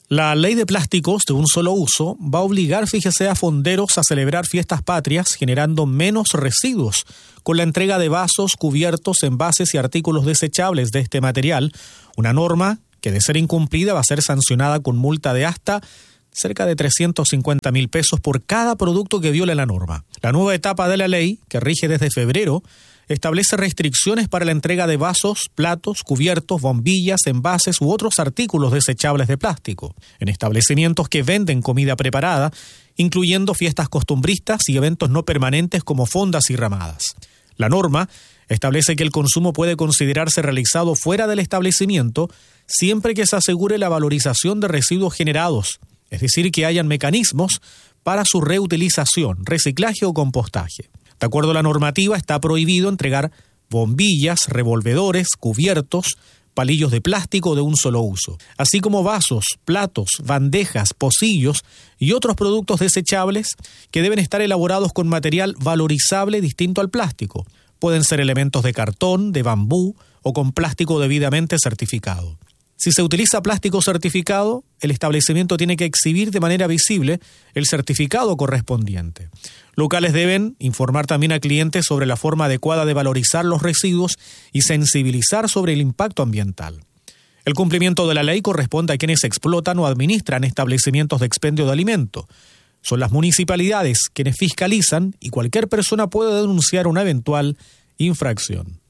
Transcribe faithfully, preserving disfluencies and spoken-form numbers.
La ley de plásticos de un solo uso va a obligar, fíjese, a fonderos a celebrar fiestas patrias generando menos residuos con la entrega de vasos, cubiertos, envases y artículos desechables de este material, una norma que de ser incumplida va a ser sancionada con multa de hasta cerca de trescientos cincuenta mil pesos por cada producto que viole la norma. La nueva etapa de la ley, que rige desde febrero, establece restricciones para la entrega de vasos, platos, cubiertos, bombillas, envases u otros artículos desechables de plástico en establecimientos que venden comida preparada, incluyendo fiestas costumbristas y eventos no permanentes como fondas y ramadas. La norma establece que el consumo puede considerarse realizado fuera del establecimiento siempre que se asegure la valorización de residuos generados, es decir, que hayan mecanismos para su reutilización, reciclaje o compostaje. De acuerdo a la normativa, está prohibido entregar bombillas, revolvedores, cubiertos, palillos de plástico de un solo uso, así como vasos, platos, bandejas, pocillos y otros productos desechables que deben estar elaborados con material valorizable distinto al plástico. Pueden ser elementos de cartón, de bambú o con plástico debidamente certificado. Si se utiliza plástico certificado, el establecimiento tiene que exhibir de manera visible el certificado correspondiente. Locales deben informar también a clientes sobre la forma adecuada de valorizar los residuos y sensibilizar sobre el impacto ambiental. El cumplimiento de la ley corresponde a quienes explotan o administran establecimientos de expendio de alimento. Son las municipalidades quienes fiscalizan y cualquier persona puede denunciar una eventual infracción.